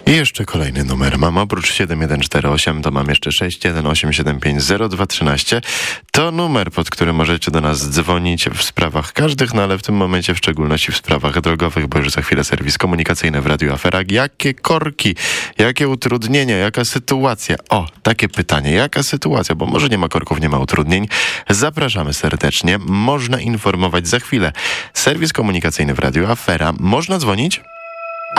I jeszcze kolejny numer mam. Oprócz 7148 to mam jeszcze 618750213. To numer, pod którym możecie do nas dzwonić w sprawach każdych, no ale w tym momencie w szczególności w sprawach drogowych, bo już za chwilę serwis komunikacyjny w Radiu Afera. Jakie korki, jakie utrudnienia, jaka sytuacja? O, takie pytanie. Jaka sytuacja? Bo może nie ma korków, nie ma utrudnień. Zapraszamy serdecznie. Można informować za chwilę. Serwis komunikacyjny w Radiu Afera. Można dzwonić?